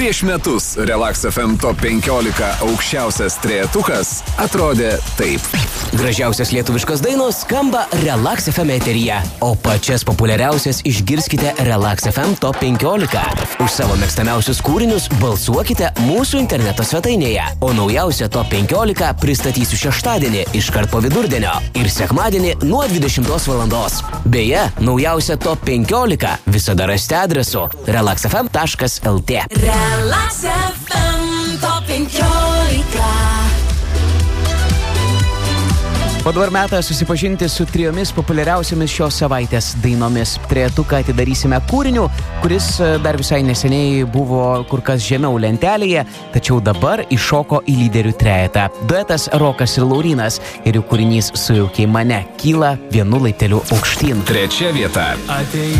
Prieš metus Relax FM Top 15 aukščiausias trejetukas atrodė taip. Gražiausias lietuviškos dainos skamba Relax FM eteryje, o pačias populiariausias išgirskite Relax FM Top 15. Už savo mėgstamiausius kūrinius balsuokite mūsų interneto svetainėje, o naujausią Top 15 pristatysiu šeštadienį iškart po vidurdienio ir sekmadienį nuo 20 valandos. Beje, naujausią Top 15 visada rasite adresu relaxfm.lt. Relax FM Top 15. O dabar metas susipažinti su 3 populiariausiamis šios savaitės dainomis. Trejetuką atidarysime kūriniu, kuris dar visai neseniai buvo kur kas žemiau lentelėje, tačiau dabar iššoko į lyderių trejetą. Duetas Rokas ir Laurynas ir jų kūrinys Sujaukei mane kyla vienu laipteliu aukštyn. 3 vieta.